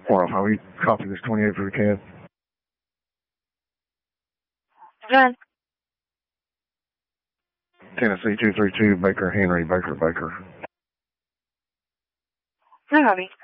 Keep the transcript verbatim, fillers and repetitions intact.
Well, how we copy this twenty-eight for the cab? John. Tennessee two three two, Baker Henry, Baker, Baker. Hi, Bobby.